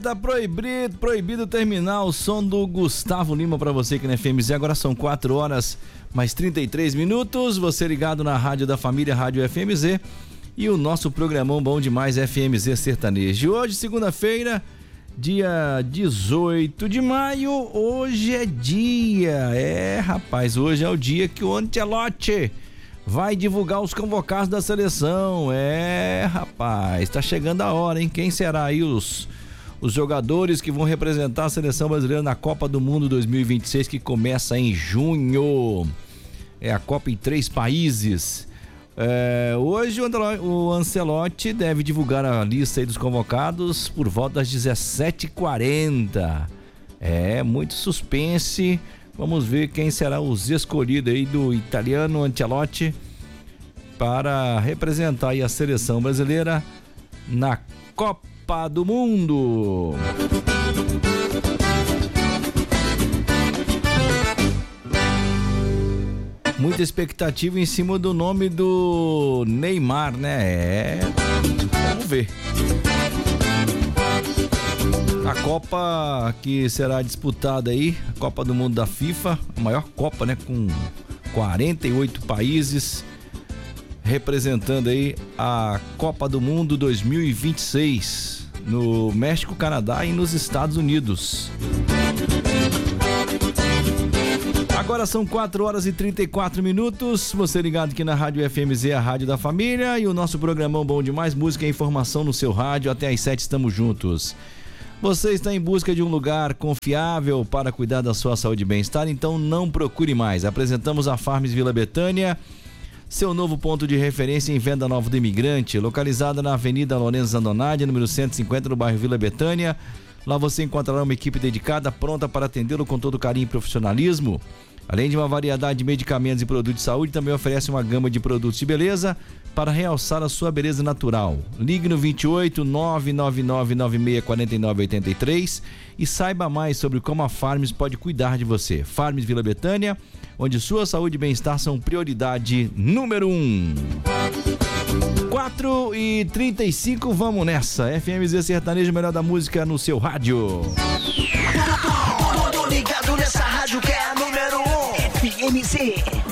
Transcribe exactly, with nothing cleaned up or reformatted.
tá proibido, proibido terminar o som do Gustavo Lima pra você aqui na F M Z. Agora são quatro horas mais trinta e três minutos. Você ligado na Rádio da Família, Rádio F M Z. E o nosso programão bom demais, F M Z Sertanejo. Hoje, segunda-feira, dia dezoito de maio. Hoje é dia. É, rapaz, hoje é o dia que o Ancelotti vai divulgar os convocados da seleção. É, rapaz, tá chegando a hora, hein? Quem será aí os, os jogadores que vão representar a seleção brasileira na Copa do Mundo dois mil e vinte e seis, que começa em junho? É a Copa em três países. É, hoje o Ancelotti deve divulgar a lista aí dos convocados por volta das dezessete e quarenta. É, muito suspense. Vamos ver quem será os escolhidos aí do italiano Ancelotti para representar aí a seleção brasileira na Copa do Mundo. Muita expectativa em cima do nome do Neymar, né? É, vamos ver. A Copa que será disputada aí, a Copa do Mundo da FIFA, a maior Copa, né? Com quarenta e oito países representando aí a Copa do Mundo dois mil e vinte e seis no México, Canadá e nos Estados Unidos. Agora são quatro horas e trinta e quatro minutos. Você ligado aqui na Rádio F M Z, a Rádio da Família, e o nosso programão bom demais, música e informação no seu rádio. Até às sete estamos juntos. Você está em busca de um lugar confiável para cuidar da sua saúde e bem-estar? Então não procure mais. Apresentamos a Farms Vila Betânia, seu novo ponto de referência em venda nova do imigrante, localizada na Avenida Lourenço Zandonade, número cento e cinquenta, no bairro Vila Betânia. Lá você encontrará uma equipe dedicada, pronta para atendê-lo com todo carinho e profissionalismo. Além de uma variedade de medicamentos e produtos de saúde, também oferece uma gama de produtos de beleza para realçar a sua beleza natural. Ligue no vinte e oito, nove nove nove, nove seis quatro nove oito três e saiba mais sobre como a Farms pode cuidar de você. Farms Vila Betânia, onde sua saúde e bem-estar são prioridade número um. quatro e trinta e cinco, vamos nessa. F M Z Sertanejo, melhor da música no seu rádio. Tô ligado nessa rádio que é a número um. F M Z.